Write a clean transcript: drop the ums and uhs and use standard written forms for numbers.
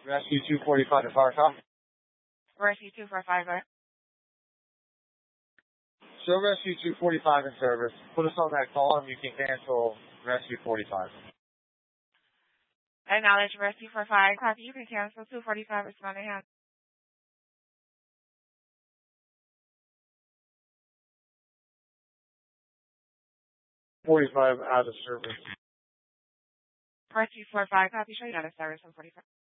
Rescue 245 to fire call. Rescue 245, right? Show Rescue 245 in service. Put us on that call and you can cancel Rescue 45. Acknowledge Rescue 45. Copy. You can cancel 245 responding out. 45 out of service. Rescue 45. Copy. Show you out of service on 45.